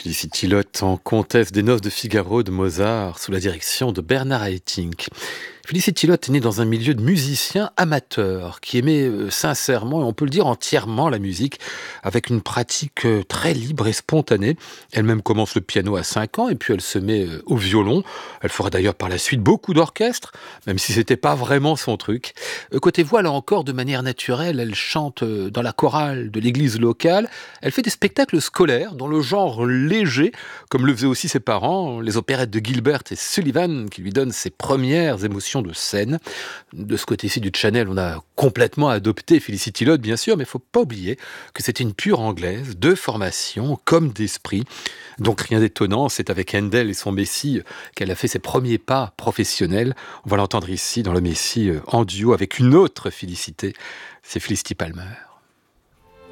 Felicity Lotte en comtesse des Noces de Figaro de Mozart sous la direction de Bernard Haitink. Felicity Lotte est née dans un milieu de musiciens amateurs qui aimaient sincèrement et on peut le dire entièrement la musique avec une pratique très libre et spontanée. Elle-même commence le piano à 5 ans et puis elle se met au violon. Elle fera d'ailleurs par la suite beaucoup d'orchestre, même si c'était pas vraiment son truc. Côté voix, là encore, de manière naturelle, elle chante dans la chorale de l'église locale. Elle fait des spectacles scolaires dans le genre léger, comme le faisaient aussi ses parents, les opérettes de Gilbert et Sullivan, qui lui donnent ses premières émotions de scène. De ce côté-ci du Channel, on a complètement adopté Felicity Lotte, bien sûr, mais il ne faut pas oublier que c'était une pure anglaise, de formation comme d'esprit. Donc rien d'étonnant, c'est avec Handel et son Messie qu'elle a fait ses premiers pas professionnels. On va l'entendre ici dans le Messie en duo avec une autre Félicité, c'est Felicity Palmer.